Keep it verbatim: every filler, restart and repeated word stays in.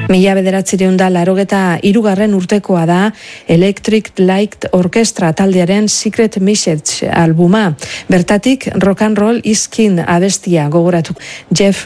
Mila bederatzireun da larogeta irugarren urtekoa da Electric Light Orchestra taldearen Secret Message albuma. Bertatik rock and roll iskin abestia gogoratu. Jeff